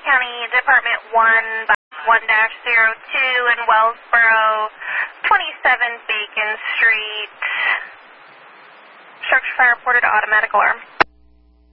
County Department 1, 1-02 in Wellsboro, 27 Bacon Street. Structure fire reported, automatic alarm.